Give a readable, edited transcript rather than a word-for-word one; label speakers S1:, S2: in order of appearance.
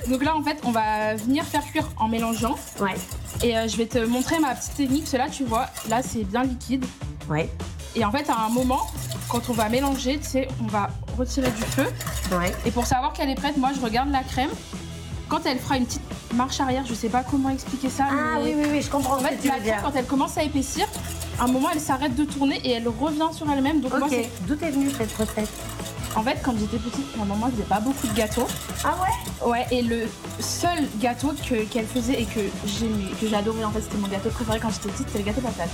S1: Donc là, en fait, on va venir faire cuire en mélangeant.
S2: Ouais.
S1: Et je vais te montrer ma petite technique. Parce que là, tu vois, là, c'est bien liquide.
S2: Ouais.
S1: Et en fait, à un moment, quand on va mélanger, tu sais, on va retirer du feu.
S2: Ouais.
S1: Et pour savoir qu'elle est prête, moi, je regarde la crème. Quand elle fera une petite marche arrière, je sais pas comment expliquer ça.
S2: Ah
S1: mais
S2: oui, je comprends.
S1: En fait, la crème, quand elle commence à épaissir, à un moment, elle s'arrête de tourner et elle revient sur elle-même. Donc moi, c'est...
S2: D'où t'es venue cette recette?
S1: En fait, quand j'étais petite, ma maman faisait pas beaucoup de gâteaux.
S2: Ah ouais?
S1: Ouais, et le seul gâteau qu'elle faisait et que j'adorais, en fait, c'était mon gâteau préféré quand j'étais petite, c'était le gâteau patate.